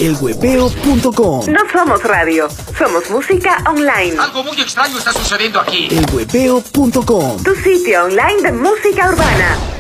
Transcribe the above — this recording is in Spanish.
elhuepeo.com. No somos radio, somos música online. Algo muy extraño está sucediendo aquí. elhuepeo.com. Tu sitio online de música urbana.